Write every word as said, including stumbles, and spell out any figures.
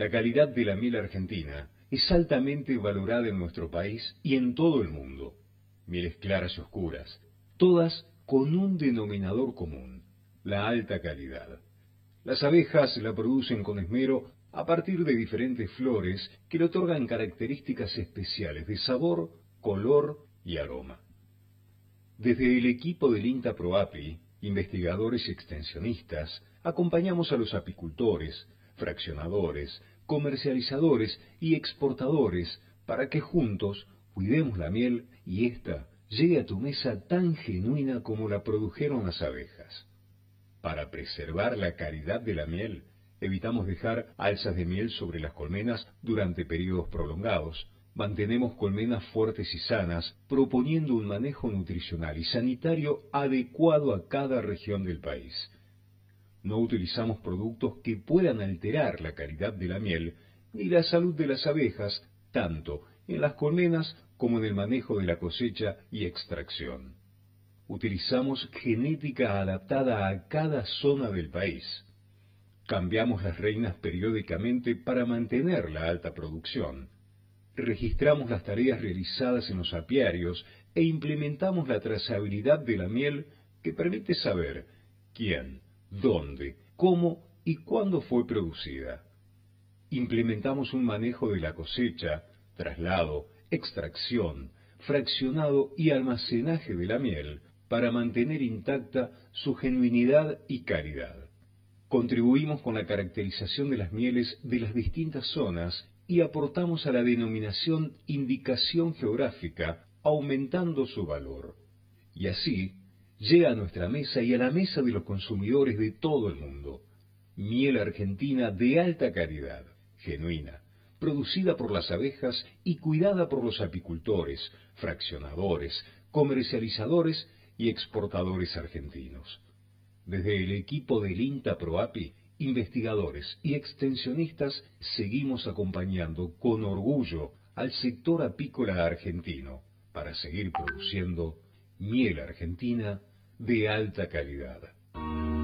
La calidad de la miel argentina es altamente valorada en nuestro país y en todo el mundo. Mieles claras y oscuras, todas con un denominador común, la alta calidad. Las abejas la producen con esmero a partir de diferentes flores que le otorgan características especiales de sabor, color y aroma. Desde el equipo del INTA ProAPI, investigadores y extensionistas, acompañamos a los apicultores, fraccionadores, comercializadores y exportadores para que juntos cuidemos la miel y ésta llegue a tu mesa tan genuina como la produjeron las abejas. Para preservar la calidad de la miel, evitamos dejar alzas de miel sobre las colmenas durante periodos prolongados. Mantenemos colmenas fuertes y sanas, proponiendo un manejo nutricional y sanitario adecuado a cada región del país. No utilizamos productos que puedan alterar la calidad de la miel ni la salud de las abejas, tanto en las colmenas como en el manejo de la cosecha y extracción. Utilizamos genética adaptada a cada zona del país. Cambiamos las reinas periódicamente para mantener la alta producción. Registramos las tareas realizadas en los apiarios e implementamos la trazabilidad de la miel que permite saber quién, dónde, cómo y cuándo fue producida. Implementamos un manejo de la cosecha, traslado, extracción, fraccionado y almacenaje de la miel para mantener intacta su genuinidad y calidad. Contribuimos con la caracterización de las mieles de las distintas zonas y aportamos a la denominación indicación geográfica, aumentando su valor. Y así llega a nuestra mesa y a la mesa de los consumidores de todo el mundo. Miel argentina de alta calidad, genuina, producida por las abejas y cuidada por los apicultores, fraccionadores, comercializadores y exportadores argentinos. Desde el equipo del INTA ProAPI, investigadores y extensionistas seguimos acompañando con orgullo al sector apícola argentino para seguir produciendo miel argentina de alta calidad.